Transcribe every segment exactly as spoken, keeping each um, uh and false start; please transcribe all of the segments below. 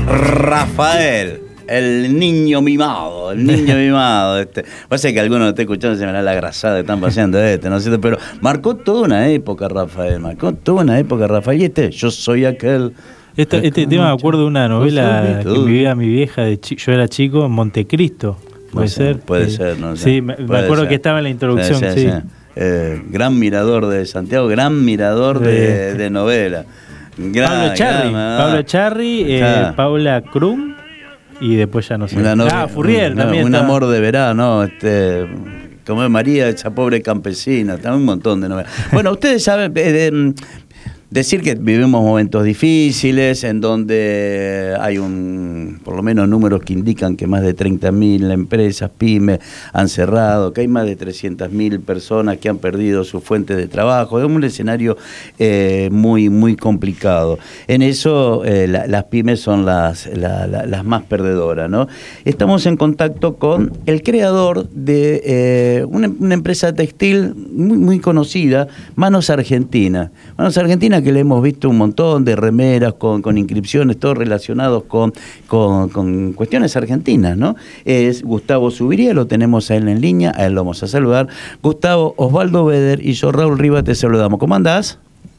Rafael, el niño mimado, el niño mimado. Este. Pasa que algunos están escuchando y se me da la grasada que están paseando este, ¿no es cierto? Pero marcó toda una época, Rafael, marcó toda una época, Rafael. Y este, yo soy aquel... Esto, este tema me acuerdo de una novela que vivía mi vieja, de chi- yo era chico, en Montecristo, ¿puede no sé, ser? Puede eh, ser, no sé. Sí, me, me acuerdo ser. que estaba en la introducción, sí. sí. sí. Eh, gran mirador de Santiago, gran mirador de, de novela. Gran, Pablo Charri, gran, Pablo Charri, eh, Paula Krum y después ya no sé. Novia, ah, Fourrier un, también. Un está. amor de verano, este, como es María, esa pobre campesina, también un montón de novelas. Bueno, ustedes saben, eh, de, decir que vivimos momentos difíciles en donde hay un, por lo menos números que indican que más de treinta mil empresas, pymes han cerrado, que hay más de trescientas mil personas que han perdido su fuente de trabajo. Es un escenario eh, muy, muy complicado. En eso eh, la, las pymes son las, la, la, las más perdedoras, ¿no? Estamos en contacto con el creador de eh, una, una empresa textil muy, muy conocida, Manos Argentina. Manos Argentina, que le hemos visto un montón de remeras con, con inscripciones, todos relacionados con, con, con cuestiones argentinas, ¿no? Es Gustavo Zubiría, lo tenemos a él en línea, a él lo vamos a saludar. Gustavo, Osvaldo Beder y yo, Raúl Rivas, te saludamos. ¿Cómo andás?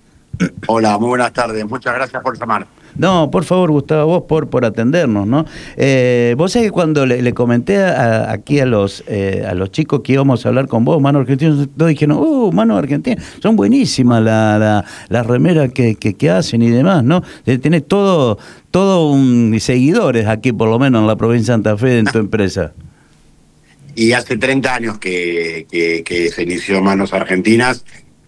Hola, muy buenas tardes. Muchas gracias por llamar. No, por favor, Gustavo, vos por, por atendernos, ¿no? Eh, vos sabés que cuando le, le comenté a, aquí a los eh, a los chicos que íbamos a hablar con vos, Mano Argentina, todos dijeron, uh, Mano Argentina, son buenísimas las la, la remeras que, que, que hacen y demás, ¿no? Tenés todo, todo un seguidores aquí, por lo menos en la provincia de Santa Fe, en tu empresa. Y hace treinta años que, que, que se inició Manos Argentinas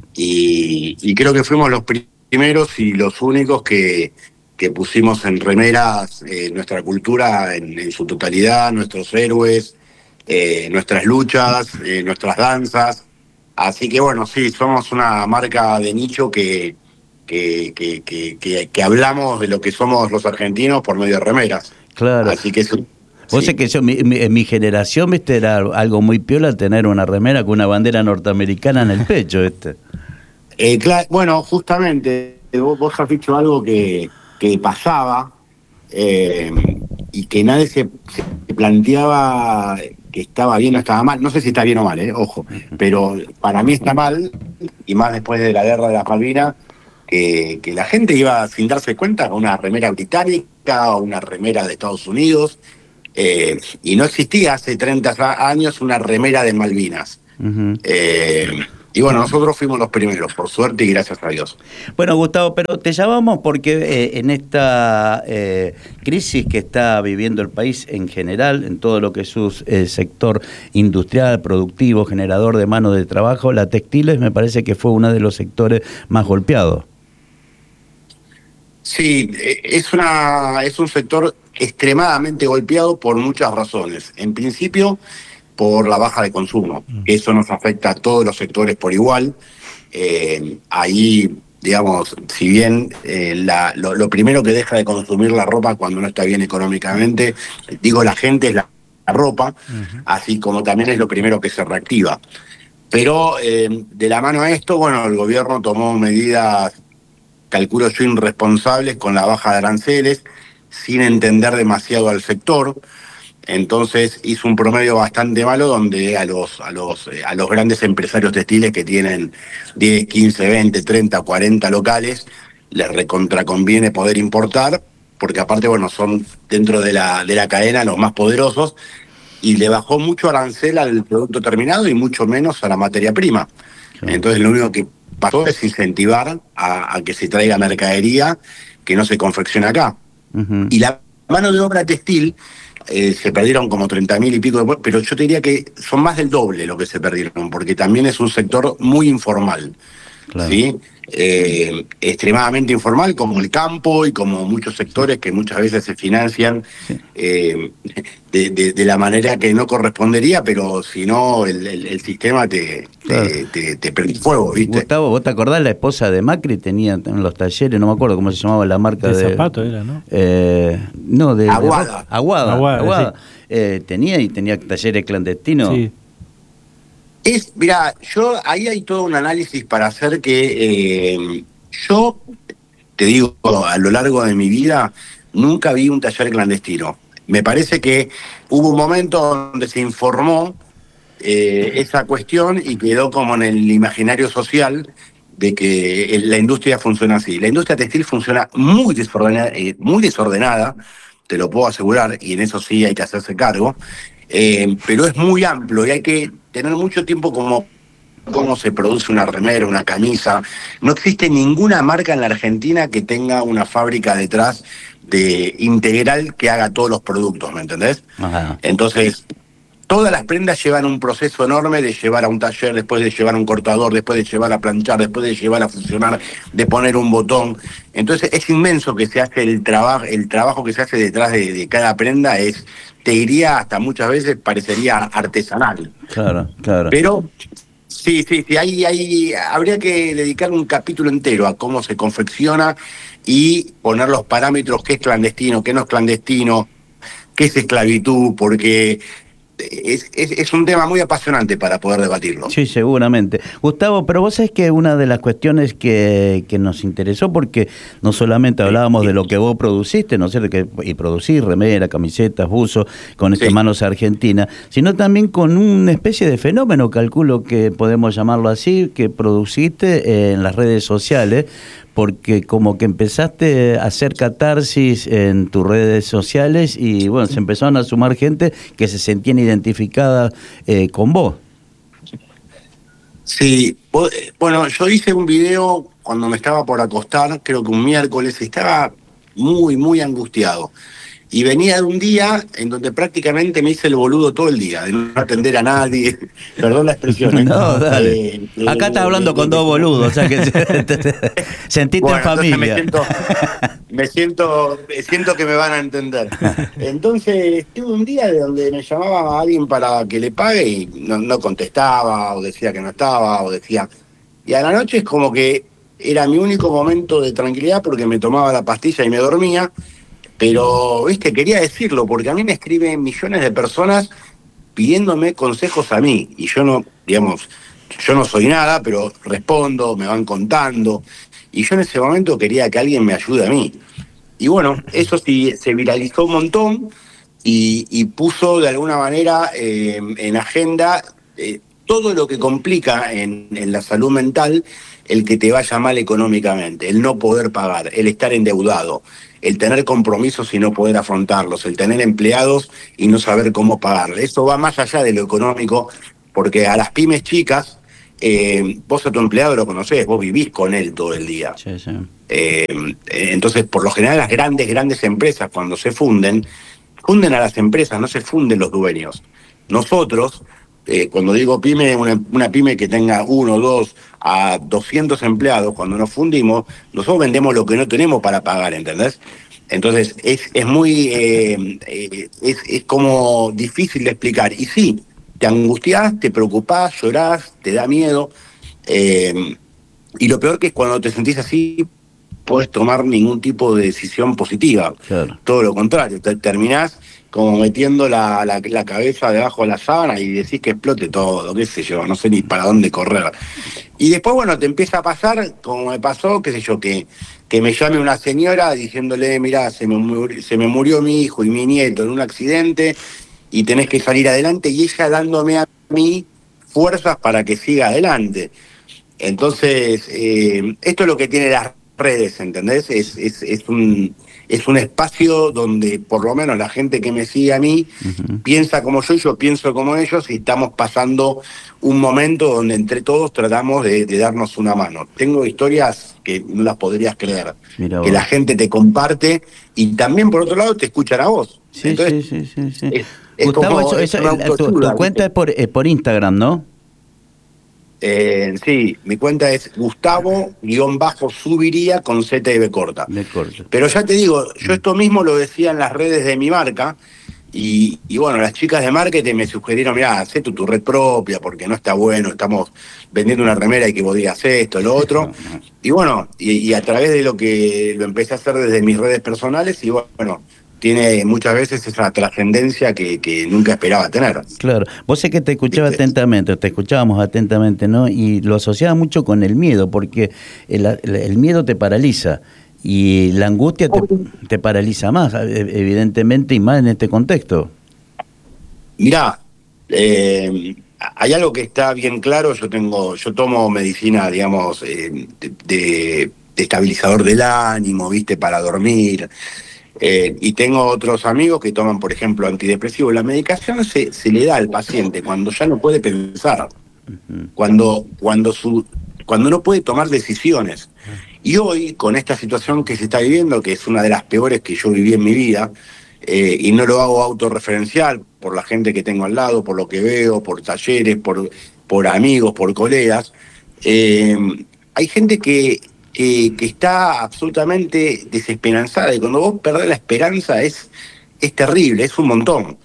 y, y creo que fuimos los primeros y los únicos que... que pusimos en remeras eh, nuestra cultura en, en su totalidad, nuestros héroes, eh, nuestras luchas, eh, nuestras danzas. Así que bueno, sí, somos una marca de nicho que, que, que, que, que, que hablamos de lo que somos los argentinos por medio de remeras. Claro. Así que eso, Vos sí. sé que yo, mi, mi, en mi generación, viste, era algo muy piola tener una remera con una bandera norteamericana en el pecho, este. Eh, claro, bueno, justamente, vos, vos has dicho algo que... que pasaba eh, y que nadie se, se planteaba que estaba bien o estaba mal. No sé si está bien o mal, eh, ojo, pero para mí está mal, y más después de la guerra de las Malvinas, que, que la gente iba sin darse cuenta con una remera británica o una remera de Estados Unidos, eh, y no existía hace treinta años una remera de Malvinas. Uh-huh. eh, Y bueno, nosotros fuimos los primeros, por suerte y gracias a Dios. Bueno, Gustavo, pero te llamamos porque eh, en esta eh, crisis que está viviendo el país en general, en todo lo que es su eh, sector industrial, productivo, generador de mano de trabajo, la textiles me parece que fue uno de los sectores más golpeados. Sí, es, una, es un sector extremadamente golpeado por muchas razones. En principio, por la baja de consumo. Eso nos afecta a todos los sectores por igual. Eh, ahí, digamos, si bien eh, la, lo, lo primero que deja de consumir la ropa cuando no está bien económicamente, digo la gente, es la, la ropa, uh-huh. Así como también es lo primero que se reactiva. Pero eh, de la mano a esto, bueno, el gobierno tomó medidas, calculo yo, irresponsables con la baja de aranceles, sin entender demasiado al sector. Entonces hizo un promedio bastante malo donde a los, a los, a los grandes empresarios textiles que tienen diez, quince, veinte, treinta, cuarenta locales, les recontraconviene poder importar, porque aparte, bueno, son dentro de la, de la cadena los más poderosos, y le bajó mucho arancel al producto terminado y mucho menos a la materia prima. Claro. Entonces lo único que pasó es incentivar a, a que se traiga mercadería que no se confecciona acá. Uh-huh. Y la mano de obra textil, Eh, se perdieron como treinta mil y pico, de, pero yo te diría que son más del doble lo que se perdieron, porque también es un sector muy informal, claro. ¿Sí? Eh, extremadamente informal, como el campo y como muchos sectores que muchas veces se financian sí. eh, de, de, de la manera que no correspondería, pero si no, el, el, el sistema te, claro. te, te, te prende fuego, ¿viste? Gustavo, ¿vos te acordás? La esposa de Macri tenía en los talleres, no me acuerdo cómo se llamaba la marca de... de zapato era, ¿no? Eh, no, de... Aguada. De, Aguada, Aguada, Aguada. Sí. Eh, tenía y tenía talleres clandestinos. Sí. Es, mirá, yo ahí hay todo un análisis para hacer que eh, yo, te digo, a lo largo de mi vida nunca vi un taller clandestino. Me parece que hubo un momento donde se informó eh, esa cuestión y quedó como en el imaginario social de que la industria funciona así. La industria textil funciona muy desordenada, eh, muy desordenada, te lo puedo asegurar, y en eso sí hay que hacerse cargo, eh, pero es muy amplio y hay que tener mucho tiempo como cómo se produce una remera, una camisa. No existe ninguna marca en la Argentina que tenga una fábrica detrás de integral que haga todos los productos, ¿me entendés? Ajá. Entonces, todas las prendas llevan un proceso enorme de llevar a un taller, después de llevar a un cortador, después de llevar a planchar, después de llevar a funcionar, de poner un botón. Entonces es inmenso que se hace el trabajo, el trabajo que se hace detrás de, de cada prenda es, te diría, hasta muchas veces parecería artesanal. Claro, claro. Pero sí, sí, sí, ahí, ahí habría que dedicar un capítulo entero a cómo se confecciona y poner los parámetros, qué es clandestino, qué no es clandestino, qué es esclavitud, porque Es, es, es un tema muy apasionante para poder debatirlo. Sí, seguramente. Gustavo, pero vos sabés que una de las cuestiones que, que nos interesó, porque no solamente hablábamos sí, sí. de lo que vos produciste, ¿no es cierto? Que, y producís remera, camisetas, buzos, con estas sí. manos argentinas, sino también con una especie de fenómeno, calculo que podemos llamarlo así, que produciste en las redes sociales, porque como que empezaste a hacer catarsis en tus redes sociales y bueno, se empezaron a sumar gente que se sentían identificada eh, con vos. Sí, bueno, yo hice un video cuando me estaba por acostar, creo que un miércoles, estaba muy, muy angustiado. Y venía de un día en donde prácticamente me hice el boludo todo el día, de no atender a nadie. Perdón la expresión. ¿eh? No, dale. Eh, Acá eh, estás hablando eh, con eh, dos boludos, o sea que sentiste bueno, en familia. Me siento, me siento, me siento que me van a entender. Entonces tuve un día de donde me llamaba a alguien para que le pague y no, no contestaba, o decía que no estaba, o decía... Y a la noche es como que era mi único momento de tranquilidad porque me tomaba la pastilla y me dormía. Pero, viste, quería decirlo, porque a mí me escriben millones de personas pidiéndome consejos a mí. Y yo no, digamos, yo no soy nada, pero respondo, me van contando. Y yo en ese momento quería que alguien me ayude a mí. Y bueno, eso sí, se viralizó un montón y, y puso de alguna manera eh, en agenda eh, todo lo que complica en, en la salud mental el que te vaya mal económicamente, el no poder pagar, el estar endeudado, el tener compromisos y no poder afrontarlos, el tener empleados y no saber cómo pagarle. Eso va más allá de lo económico, porque a las pymes chicas, eh, vos a tu empleado lo conocés, vos vivís con él todo el día. Sí, sí. Eh, entonces, por lo general, las grandes, grandes empresas, cuando se funden, funden a las empresas, no se funden los dueños. Nosotros... Eh, cuando digo pyme, una, una pyme que tenga uno, dos, a doscientos empleados, cuando nos fundimos, nosotros vendemos lo que no tenemos para pagar, ¿entendés? Entonces es, es muy, eh, eh, es, es como difícil de explicar. Y sí, te angustiás, te preocupás, llorás, te da miedo. Eh, y lo peor que es cuando te sentís así, podés tomar ningún tipo de decisión positiva. Claro. Todo lo contrario, te terminás como metiendo la, la, la cabeza debajo de la sábana y decís que explote todo, qué sé yo, no sé ni para dónde correr. Y después, bueno, te empieza a pasar, como me pasó, qué sé yo, que, que me llame una señora diciéndole, mirá, se me, murió, se me murió mi hijo y mi nieto en un accidente y tenés que salir adelante, y ella dándome a mí fuerzas para que siga adelante. Entonces, eh, esto es lo que tiene las redes, ¿entendés? Es, es, es un... Es un espacio donde por lo menos la gente que me sigue a mí uh-huh. piensa como yo y yo pienso como ellos, y estamos pasando un momento donde entre todos tratamos de, de darnos una mano. Tengo historias que no las podrías creer, Mira que vos. La gente te comparte y también por otro lado te escuchan a vos. Sí, Entonces, sí, sí, sí, sí. Es, es Gustavo, como, eso, es eso, tu, tu cuenta es por, eh, por Instagram, ¿no? Eh, sí, mi cuenta es Gustavo-Subiría con Z y B corta. B corta. Pero ya te digo, yo esto mismo lo decía en las redes de mi marca y, y bueno, las chicas de marketing me sugirieron, mirá, hacé tu, tu red propia porque no está bueno, estamos vendiendo una remera y que vos digas esto, lo otro. Y bueno, y, y a través de lo que lo empecé a hacer desde mis redes personales y bueno, tiene muchas veces esa trascendencia que, que nunca esperaba tener. Claro, vos sé que te escuchaba ¿Viste? atentamente, te escuchábamos atentamente, ¿no? Y lo asociaba mucho con el miedo, porque el, el miedo te paraliza. y la angustia te, te paraliza más, evidentemente, y más en este contexto. Mirá, eh, hay algo que está bien claro. Yo tengo, yo tomo medicina, digamos, eh, de, de, de estabilizador del ánimo, ¿viste? Para dormir. Eh, y tengo otros amigos que toman, por ejemplo, antidepresivos. La medicación se, se le da al paciente cuando ya no puede pensar, cuando, cuando, su, cuando no puede tomar decisiones. Y hoy, con esta situación que se está viviendo, que es una de las peores que yo viví en mi vida, eh, y no lo hago autorreferencial por la gente que tengo al lado, por lo que veo, por talleres, por, por amigos, por colegas, eh, hay gente que... Que, que está absolutamente desesperanzada, y cuando vos perdés la esperanza es, es terrible, es un montón,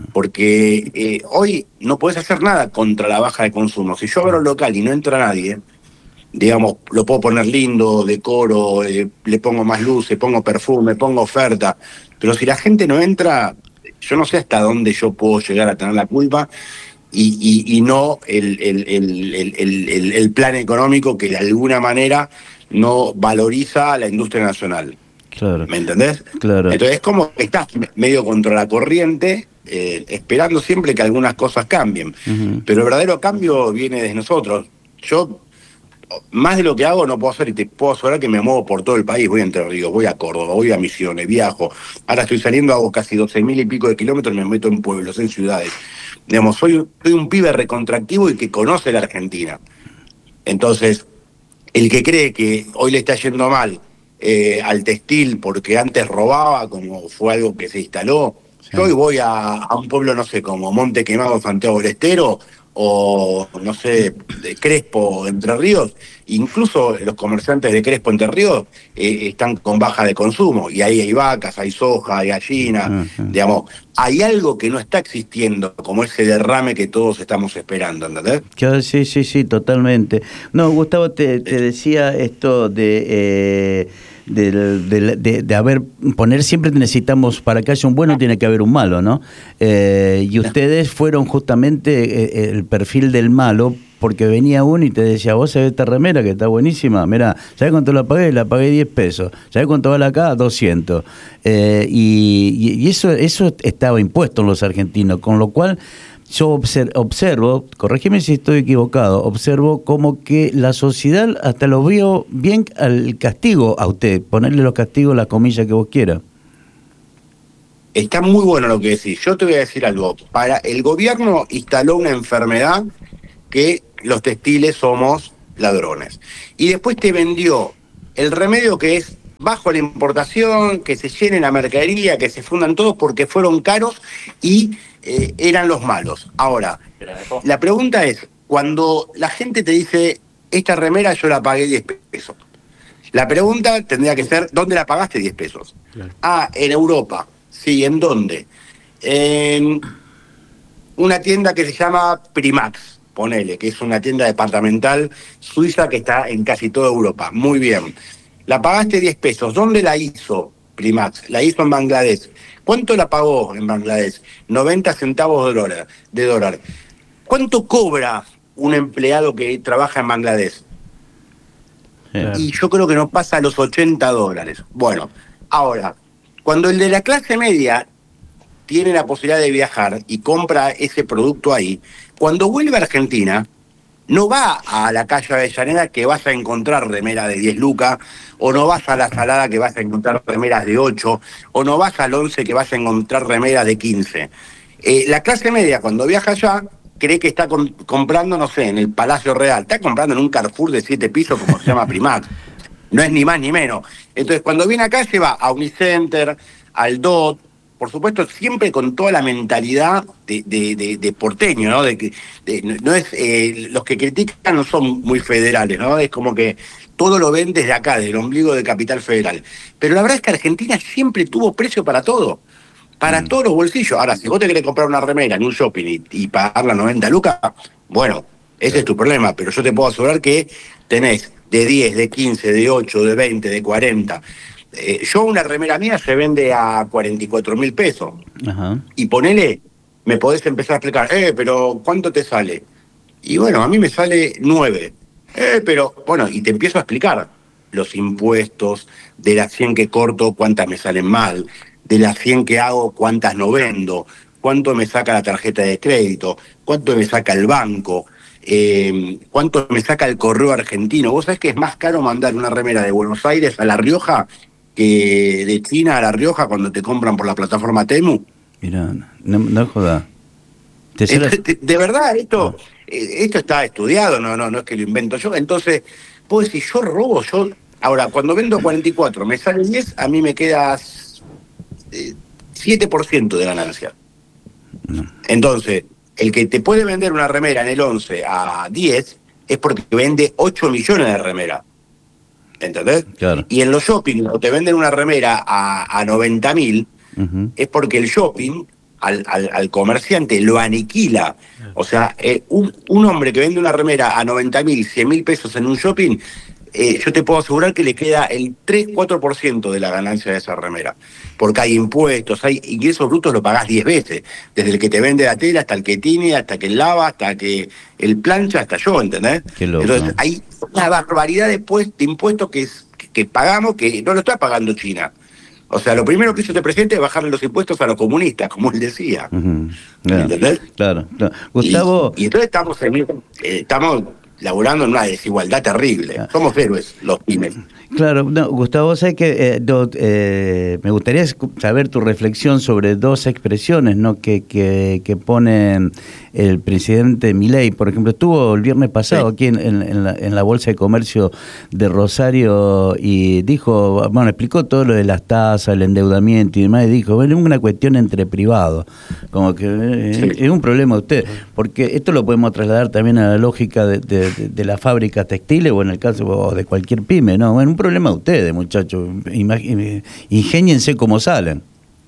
porque eh, hoy no podés hacer nada contra la baja de consumo. Si yo abro el local y no entra nadie, digamos, lo puedo poner lindo, decoro, eh, le pongo más luces, pongo perfume, pongo oferta, pero si la gente no entra, yo no sé hasta dónde yo puedo llegar a tener la culpa. Y, y, y no el, el, el, el, el, el plan económico que de alguna manera no valoriza a la industria nacional. Claro. ¿Me entendés? Claro. Entonces es como que estás medio contra la corriente, eh, esperando siempre que algunas cosas cambien. Uh-huh. Pero el verdadero cambio viene de nosotros. Yo, más de lo que hago, no puedo hacer, y te puedo asegurar que me muevo por todo el país. Voy a Entre Ríos, voy a Córdoba, voy a Misiones, viajo. Ahora estoy saliendo, hago casi doce mil y pico de kilómetros, me meto en pueblos, en ciudades. Digamos, soy, soy un pibe recontractivo y que conoce la Argentina. Entonces, el que cree que hoy le está yendo mal eh, al textil porque antes robaba, como fue algo que se instaló, sí. Yo hoy voy a, a un pueblo, no sé, como Monte Quemado, Santiago del Estero, o, no sé, de Crespo, Entre Ríos. Incluso los comerciantes de Crespo, Entre Ríos, eh, están con baja de consumo, y ahí hay vacas, hay soja, hay gallina, uh-huh. Digamos, hay algo que no está existiendo, como ese derrame que todos estamos esperando, ¿entendés? Sí, sí, sí, totalmente. No, Gustavo, te, te decía esto de... Eh... De, de, de, de haber, poner siempre necesitamos, para que haya un bueno tiene que haber un malo, ¿no? Eh, y ustedes fueron justamente eh, el perfil del malo, porque venía uno y te decía, vos sabés esta remera que está buenísima, mirá, ¿sabés cuánto la pagué? La pagué diez pesos, ¿sabés cuánto vale acá? doscientos. Eh, y y eso, eso estaba impuesto en los argentinos, con lo cual yo observo, corregime si estoy equivocado, observo como que la sociedad hasta lo vio bien al castigo a usted, ponerle los castigos, las comillas que vos quieras. Está muy bueno lo que decís. Yo te voy a decir algo. Para el gobierno instaló una enfermedad que los textiles somos ladrones. Y después te vendió el remedio que es bajo la importación, que se llene la mercadería, que se fundan todos porque fueron caros y eh, eran los malos. Ahora, la pregunta es, cuando la gente te dice, esta remera yo la pagué diez pesos, la pregunta tendría que ser, ¿dónde la pagaste diez pesos? Claro. Ah, en Europa. Sí, ¿en dónde? En una tienda que se llama Primax, ponele, que es una tienda departamental suiza que está en casi toda Europa. Muy bien. La pagaste diez pesos. ¿Dónde la hizo Primax? La hizo en Bangladesh. ¿Cuánto la pagó en Bangladesh? noventa centavos de dólar. De dólar. ¿Cuánto cobra un empleado que trabaja en Bangladesh? Sí. Y yo creo que no pasa a los ochenta dólares. Bueno, ahora, cuando el de la clase media tiene la posibilidad de viajar y compra ese producto ahí, cuando vuelve a Argentina, no va a la calle Avellaneda que vas a encontrar remeras de diez lucas, o no vas a la Salada que vas a encontrar remeras de ocho, o no vas al once que vas a encontrar remeras de quince. Eh, la clase media, cuando viaja allá, cree que está com- comprando, no sé, en el Palacio Real, está comprando en un Carrefour de siete pisos como se llama Primax. No es ni más ni menos. Entonces, cuando viene acá, se va a Unicenter, al D O T, por supuesto, siempre con toda la mentalidad de, de, de, de porteño, ¿no? De que de, no es eh, los que critican no son muy federales, ¿no? Es como que todo lo ven desde acá, del ombligo de Capital Federal. Pero la verdad es que Argentina siempre tuvo precio para todo, para mm. todos los bolsillos. Ahora, si vos te querés comprar una remera en un shopping y, y pagarla noventa lucas, bueno, ese sí. es tu problema, pero yo te puedo asegurar que tenés de diez, de quince, de ocho, de veinte, de cuarenta... Eh, yo una remera mía se vende a cuarenta y cuatro mil pesos. Ajá. Y ponele, me podés empezar a explicar, eh, pero ¿cuánto te sale? Y bueno, a mí me sale nueve. Eh, pero, bueno, y te empiezo a explicar. los impuestos, de las cien que corto, cuántas me salen mal, de las cien que hago, cuántas no vendo, cuánto me saca la tarjeta de crédito, cuánto me saca el banco, eh, cuánto me saca el correo argentino. ¿Vos sabés que es más caro mandar una remera de Buenos Aires a La Rioja que de China a La Rioja cuando te compran por la plataforma Temu? Mirá, no, no joda. De, de, de verdad, esto, no. esto está estudiado, no, no, no es que lo invento yo. Entonces, vos decís, yo robo, yo... Ahora, cuando vendo cuarenta y cuatro, me sale diez, a mí me queda eh, siete por ciento de ganancia. No. Entonces, el que te puede vender una remera en el once a diez es porque vende ocho millones de remeras. ¿Entendés? Claro. Y en los shopping, cuando te venden una remera a, a noventa mil, uh-huh. es porque el shopping al, al, al comerciante lo aniquila. O sea, eh, un, un hombre que vende una remera a noventa mil, cien mil pesos en un shopping, eh, yo te puedo asegurar que le queda el tres cuatro por ciento de la ganancia de esa remera. Porque hay impuestos, hay ingresos brutos, lo pagás diez veces. Desde el que te vende la tela, hasta el que tiene, hasta que el lava, hasta que el plancha, hasta yo, ¿entendés? Qué loco. Entonces, hay una barbaridad de, pues, de impuestos que, que, que pagamos que no lo está pagando China. O sea, lo primero que hizo este presidente es bajarle los impuestos a los comunistas, como él decía. Uh-huh. Yeah. ¿Entendés? Claro, claro. Gustavo... Y, y entonces estamos, en, eh, estamos laburando en una desigualdad terrible. Yeah. Somos héroes, los pymes. Claro, no, Gustavo, sé que eh, do, eh, me gustaría saber tu reflexión sobre dos expresiones, ¿no? que, que, que pone el presidente Milei. Por ejemplo, estuvo el viernes pasado sí. aquí en, en, en, la, en la Bolsa de Comercio de Rosario y dijo, bueno, explicó todo lo de las tasas, el endeudamiento y demás, y dijo, bueno, es una cuestión entre privados, como que eh, sí. es un problema de usted, porque esto lo podemos trasladar también a la lógica de, de, de, de las fábricas textiles o en el caso de cualquier pyme, ¿no? Bueno, un problema de ustedes, muchachos. Imag- ingéniense cómo salen.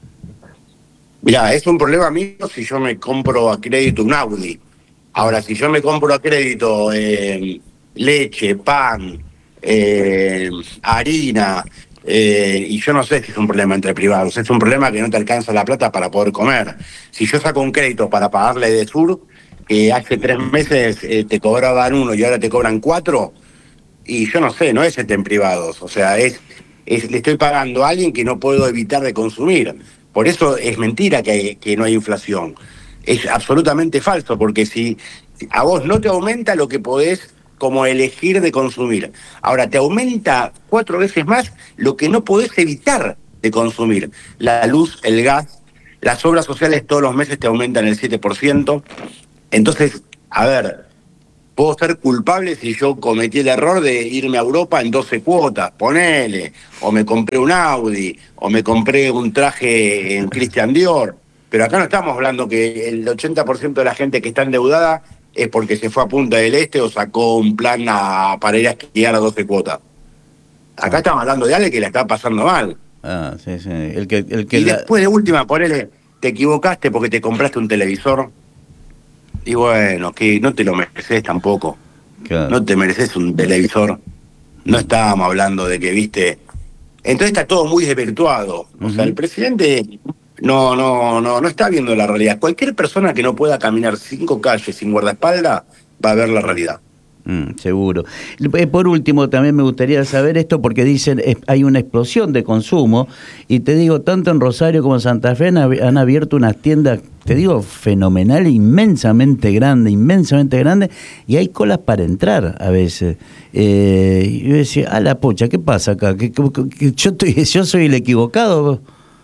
Mirá, es un problema mío si yo me compro a crédito un Audi. Ahora, si yo me compro a crédito eh, leche, pan, eh, harina, eh, y yo no sé si es un problema entre privados, es un problema que no te alcanza la plata para poder comer. Si yo saco un crédito para pagarle de Sur, que hace tres meses eh, te cobraban uno y ahora te cobran cuatro, y yo no sé, no es en privados, o sea, es, es le estoy pagando a alguien que no puedo evitar de consumir. Por eso es mentira que, hay, que no hay inflación. Es absolutamente falso, porque si a vos no te aumenta lo que podés como elegir de consumir, ahora te aumenta cuatro veces más lo que no podés evitar de consumir. La luz, el gas, las obras sociales todos los meses te aumentan el siete por ciento. Entonces, a ver... Puedo ser culpable si yo cometí el error de irme a Europa en doce cuotas, ponele, o me compré un Audi, o me compré un traje en Christian Dior. Pero acá no estamos hablando que el ochenta por ciento de la gente que está endeudada es porque se fue a Punta del Este o sacó un plan a, para ir a esquiar a doce cuotas. Acá ah. estamos hablando de alguien que la está pasando mal. Ah, sí, sí. El que, el que y la... después de última, ponele, te equivocaste porque te compraste un televisor. Y bueno, que no te lo mereces tampoco. Claro. No te mereces un televisor. No estábamos hablando de que, viste... Entonces está todo muy desvirtuado. O uh-huh. sea, el presidente no, no, no, no está viendo la realidad. Cualquier persona que no pueda caminar cinco calles sin guardaespaldas va a ver la realidad. Mm, seguro. Por último, también me gustaría saber esto porque dicen es, hay una explosión de consumo y te digo, tanto en Rosario como en Santa Fe han, han abierto unas tiendas, te digo, fenomenal, inmensamente grande, inmensamente grande, y hay colas para entrar a veces. Eh, y yo decía, a la pocha, ¿qué pasa acá? ¿Que, que, que yo, estoy, ¿Yo soy el equivocado?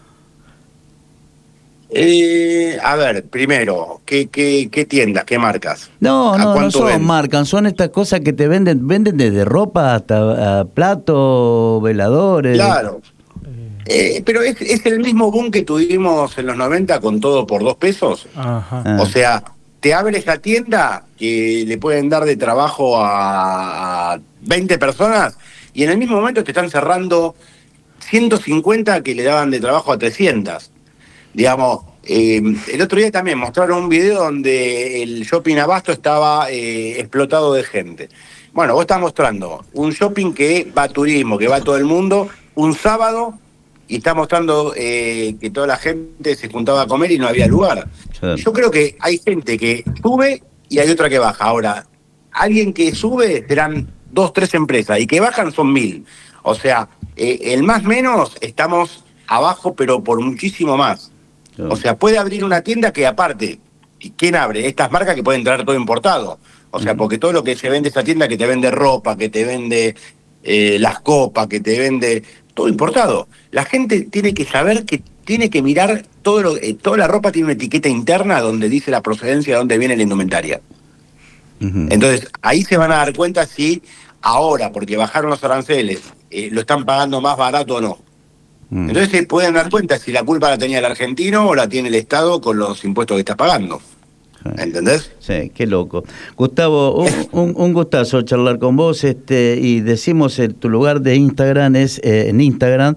Eh, a ver, primero, ¿qué, qué, qué tiendas, qué marcas? No, no, no son venden? marcas, son estas cosas que te venden, venden desde ropa hasta platos, veladores. Claro, eh, pero es, es el mismo boom que tuvimos en los noventa con todo por dos pesos. Ajá. O sea, te abre esa tienda que le pueden dar de trabajo a, a veinte personas y en el mismo momento te están cerrando ciento cincuenta que le daban de trabajo a trescientas. Digamos, eh, el otro día también mostraron un video donde el shopping Abasto estaba eh, explotado de gente. Bueno, vos estás mostrando un shopping que va a turismo, que va a todo el mundo, un sábado, y está mostrando eh, que toda la gente se juntaba a comer y no había lugar. Claro. Yo creo que hay gente que sube y hay otra que baja. Ahora, alguien que sube serán dos, tres empresas, y que bajan son mil. O sea, eh, el más menos estamos abajo, pero por muchísimo más. Claro. O sea, puede abrir una tienda que aparte, ¿quién abre? Estas marcas que pueden traer todo importado. O sea, uh-huh. porque todo lo que se vende esa tienda, que te vende ropa, que te vende eh, las copas, que te vende todo importado. La gente tiene que saber que tiene que mirar todo lo, eh, toda la ropa tiene una etiqueta interna donde dice la procedencia de dónde viene la indumentaria. Uh-huh. Entonces, ahí se van a dar cuenta si ahora, porque bajaron los aranceles, eh, lo están pagando más barato o no. Uh-huh. Entonces se pueden dar cuenta si la culpa la tenía el argentino o la tiene el Estado con los impuestos que está pagando. ¿Entendés? Sí, qué loco. Gustavo, un, un, un gustazo charlar con vos, este, y decimos el, tu lugar de Instagram es eh, en Instagram,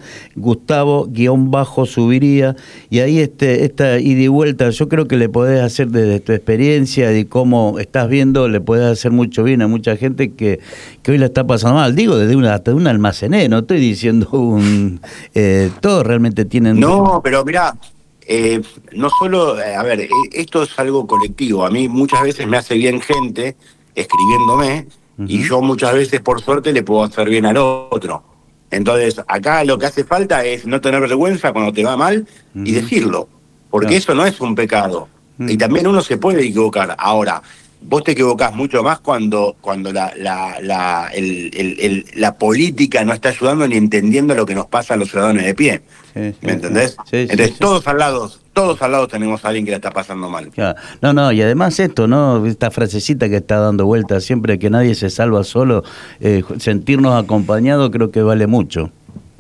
Gustavo-Subiría, y ahí este, esta ida y vuelta, yo creo que le podés hacer desde tu experiencia y cómo estás viendo, le podés hacer mucho bien a mucha gente que, que hoy la está pasando mal. Digo, desde una, hasta un almacené, no estoy diciendo un... Eh, todos realmente tienen... No, pero mirá... Eh, no solo, eh, a ver, eh, esto es algo colectivo. A mí muchas veces me hace bien gente escribiéndome, uh-huh. y yo muchas veces, por suerte, le puedo hacer bien al otro. Entonces, acá lo que hace falta es no tener vergüenza cuando te va mal, uh-huh. y decirlo, porque no. eso no es un pecado. Uh-huh. Y también uno se puede equivocar. Ahora, vos te equivocás mucho más cuando, cuando la, la, la, el, el, el, la política no está ayudando ni entendiendo lo que nos pasa a los ciudadanos de pie. Sí, sí, ¿me entendés? Sí, sí, Entonces, sí, todos sí. al lado, todos al lado tenemos a alguien que la está pasando mal. Claro. No, no, y además esto, ¿no? Esta frasecita que está dando vuelta siempre, que nadie se salva solo, eh, sentirnos acompañados creo que vale mucho.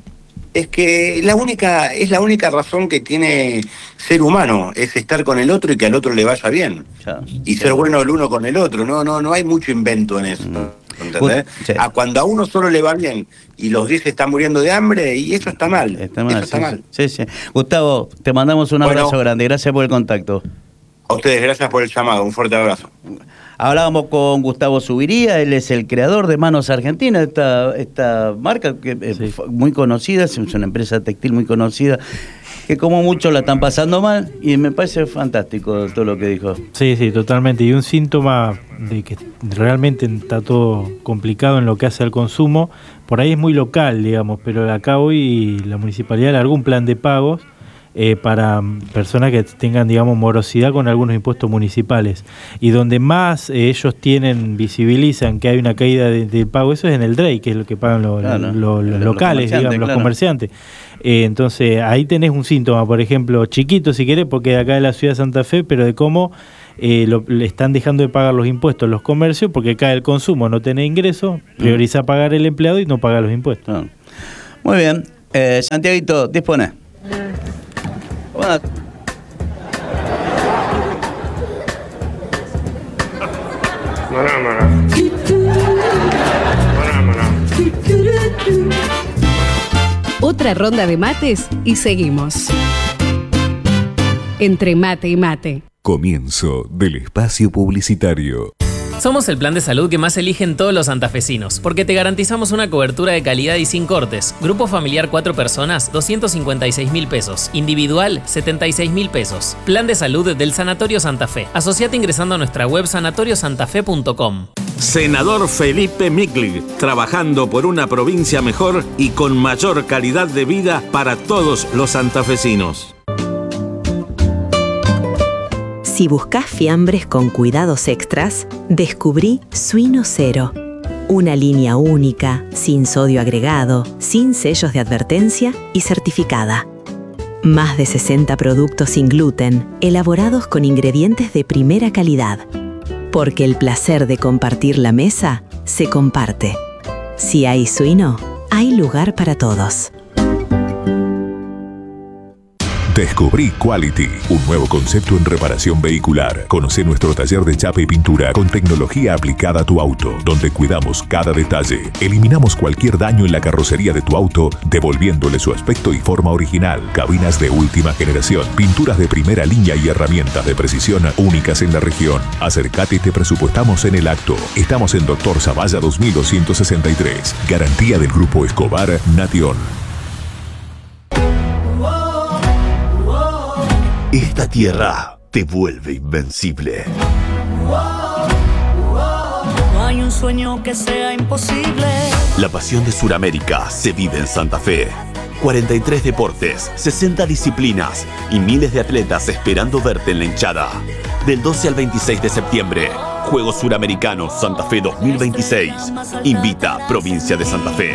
Es que la única, es la única razón que tiene ser humano, es estar con el otro y que al otro le vaya bien. Ya, y ya. ser bueno el uno con el otro. No, no, no hay mucho invento en eso. Mm. ¿Entendés? Sí. A cuando a uno solo le va bien y los diez están muriendo de hambre, y eso está mal. Está mal, eso está sí, mal. Sí, sí. Gustavo, te mandamos un abrazo bueno, grande. Gracias por el contacto. A ustedes, gracias por el llamado. Un fuerte abrazo. Hablábamos con Gustavo Subiría, él es el creador de Manos Argentinas, esta, esta marca que es sí. muy conocida, es una empresa textil muy conocida, que como muchos la están pasando mal, y me parece fantástico todo lo que dijo. Sí, sí, totalmente. Y un síntoma de que realmente está todo complicado en lo que hace al consumo, por ahí es muy local, digamos, pero acá hoy la municipalidad largó un plan de pagos Eh, para personas que tengan, digamos, morosidad con algunos impuestos municipales, y donde más eh, ellos tienen, visibilizan que hay una caída de, de pago, eso es en el D R E I, que es lo que pagan lo, claro, lo, lo, los locales, digamos, claro. los comerciantes. Eh, entonces ahí tenés un síntoma, por ejemplo, chiquito si querés, porque de acá de la ciudad de Santa Fe, pero de cómo eh, lo, le están dejando de pagar los impuestos los comercios, porque cae el consumo, no tenés ingresos, prioriza pagar el empleado y no pagar los impuestos. Ah. Muy bien, eh, Santiaguito, dispone. Bueno. Otra ronda de mates y seguimos. Entre mate y mate. Comienzo del espacio publicitario. Somos el plan de salud que más eligen todos los santafesinos, porque te garantizamos una cobertura de calidad y sin cortes. Grupo familiar cuatro personas, doscientos cincuenta y seis mil pesos. Individual, setenta y seis mil pesos. Plan de salud del Sanatorio Santa Fe. Asociate ingresando a nuestra web sanatorio santa fe punto com. Senador Felipe Miclig, trabajando por una provincia mejor y con mayor calidad de vida para todos los santafesinos. Si buscas fiambres con cuidados extras, descubrí Suino Cero. Una línea única, sin sodio agregado, sin sellos de advertencia y certificada. Más de sesenta productos sin gluten, elaborados con ingredientes de primera calidad. Porque el placer de compartir la mesa se comparte. Si hay suino, hay lugar para todos. Descubrí Quality, un nuevo concepto en reparación vehicular. Conoce nuestro taller de chapa y pintura con tecnología aplicada a tu auto, donde cuidamos cada detalle. Eliminamos cualquier daño en la carrocería de tu auto, devolviéndole su aspecto y forma original. Cabinas de última generación, pinturas de primera línea y herramientas de precisión únicas en la región. Acércate y te presupuestamos en el acto. Estamos en Doctor Zavalla dos mil doscientos sesenta y tres. Garantía del Grupo Escobar Nation. Esta tierra te vuelve invencible. hay un sueño que sea imposible. La pasión de Sudamérica se vive en Santa Fe. cuarenta y tres deportes, sesenta disciplinas y miles de atletas esperando verte en la hinchada. Del doce al veintiséis de septiembre, Juegos Suramericanos Santa Fe dos mil veintiséis. Invita Provincia de Santa Fe.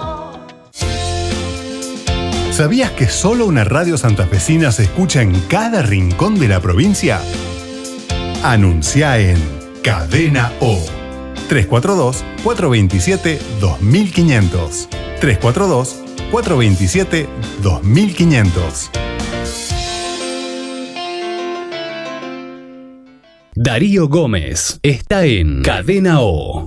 ¿Sabías que solo una radio santafesina se escucha en cada rincón de la provincia? Anuncia en Cadena O. tres cuatro dos, cuatro dos siete, dos mil quinientos. tres cuatro dos, cuatro dos siete, dos mil quinientos. Darío Gómez está en Cadena O.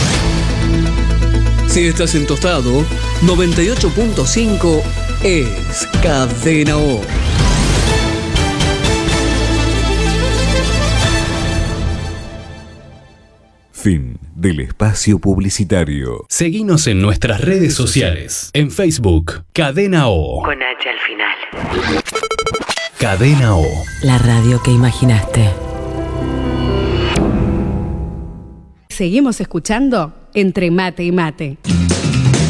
Si estás en Tostado, noventa y ocho punto cinco es Cadena O. Fin del espacio publicitario. Seguinos en nuestras redes sociales. En Facebook, Cadena O. Con H al final. Cadena O. La radio que imaginaste. Seguimos escuchando Entre Mate y Mate.